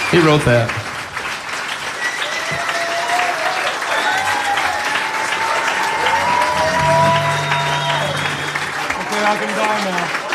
He wrote that. Okay, I can die now.